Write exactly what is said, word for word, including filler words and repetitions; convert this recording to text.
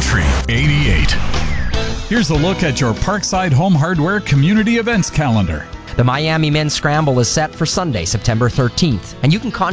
Country eighty-eight. Here's a look at your Parkside Home Hardware community events calendar. The Miami Men's Scramble is set for Sunday, September thirteenth, and you can contact